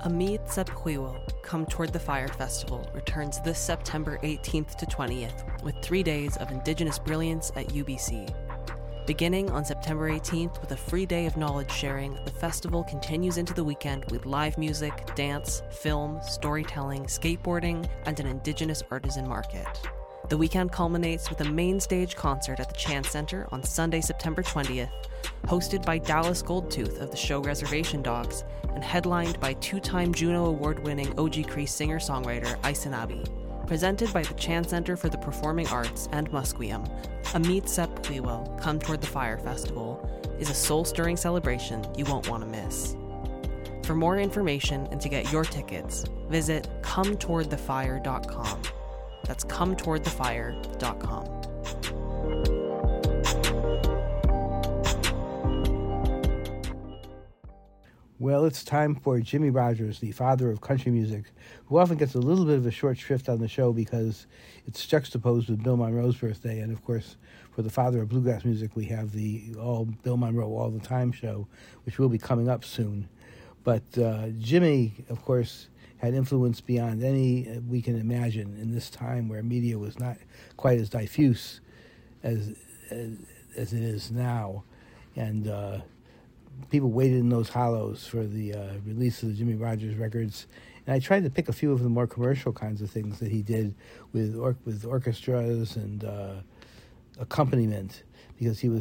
Amid Sephuiwo, Come Toward the Fire Festival returns this September 18th to 20th with 3 days of Indigenous brilliance at UBC. Beginning on September 18th with a free day of knowledge sharing, the festival continues into the weekend with live music, dance, film, storytelling, skateboarding, and an Indigenous artisan market. The weekend culminates with a main stage concert at the Chance Center on Sunday, September 20th, hosted by Dallas Goldtooth of the show Reservation Dogs, and headlined by two-time Juno Award-winning Oji-Cree singer-songwriter Isanabi. Presented by the Chance Center for the Performing Arts and Musqueam, Amid Sephuiwo, Come Toward the Fire Festival is a soul-stirring celebration you won't want to miss. For more information and to get your tickets, visit cometowardthefire.com. That's cometowardthefire.com. Well, it's time for Jimmie Rodgers, the father of country music, who often gets a little bit of a short shrift on the show because it's juxtaposed with Bill Monroe's birthday. And, of course, for the father of bluegrass music, we have the Bill Monroe All the Time show, which will be coming up soon. But Jimmy, of course, had influence beyond any we can imagine in this time where media was not quite as diffuse as it is now. And people waited in those hollows for the release of the Jimmie Rodgers records. And I tried to pick a few of the more commercial kinds of things that he did with orchestras and accompaniment, because he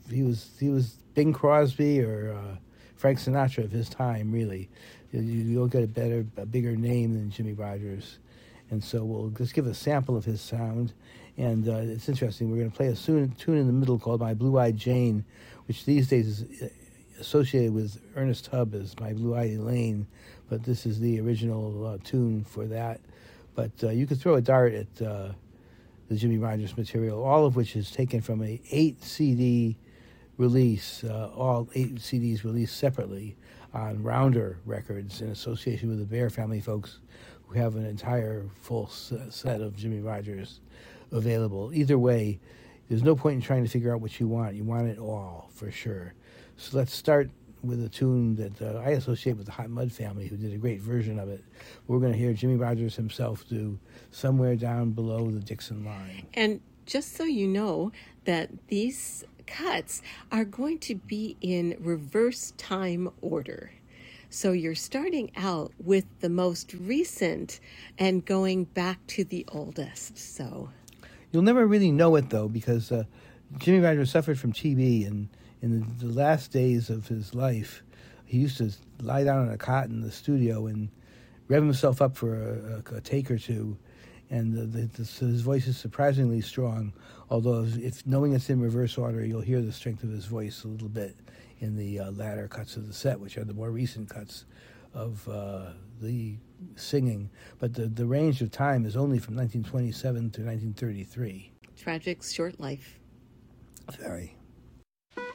was Bing Crosby or Frank Sinatra of his time, really. You don't get a bigger name than Jimmie Rodgers. And so we'll just give a sample of his sound. And it's interesting. We're going to play a tune in the middle called My Blue-Eyed Jane, which these days is associated with Ernest Tubb as My Blue-Eyed Elaine, but this is the original tune for that. But you could throw a dart at the Jimmie Rodgers material, all of which is taken from a 8-CD release, all 8 CDs released separately on Rounder Records in association with the Bear family folks, who have an entire full set of Jimmie Rodgers available. Either way, there's no point in trying to figure out what you want. You want it all, for sure. So let's start with a tune that I associate with the Hot Mud family, who did a great version of it. We're going to hear Jimmie Rodgers himself do Somewhere Down Below the Dixon Line. And just so you know that these cuts are going to be in reverse time order. So you're starting out with the most recent and going back to the oldest. So you'll never really know it, though, because Jimmie Rodgers suffered from TB, and in the last days of his life, he used to lie down on a cot in the studio and rev himself up for a take or two. And his voice is surprisingly strong, although if knowing it's in reverse order, you'll hear the strength of his voice a little bit in the latter cuts of the set, which are the more recent cuts of the singing. But the range of time is only from 1927 to 1933. Tragic short life. Very.